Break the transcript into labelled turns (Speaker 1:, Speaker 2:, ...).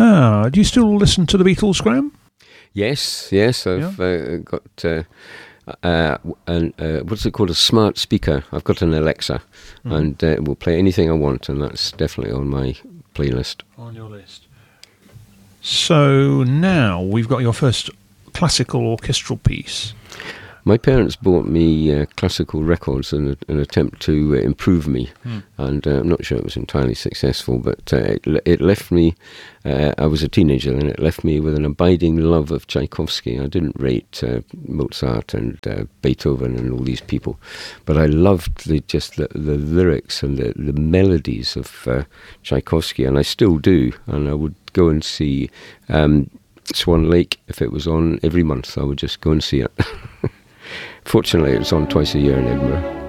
Speaker 1: Do you still listen to the Beatles, Graham?
Speaker 2: Yes. I've got what's it called? A smart speaker. I've got an Alexa, and it will play anything I want, and that's definitely on my playlist.
Speaker 1: On your list. So now we've got your first classical orchestral piece.
Speaker 2: My parents bought me classical records in an attempt to improve me, and I'm not sure it was entirely successful, but it left me, I was a teenager, and it left me with an abiding love of Tchaikovsky. I didn't rate Mozart and Beethoven and all these people, but I loved the lyrics and the melodies of Tchaikovsky, and I still do, and I would go and see Swan Lake. If it was on every month, I would just go and see it. Fortunately, it was on twice a year in Edinburgh.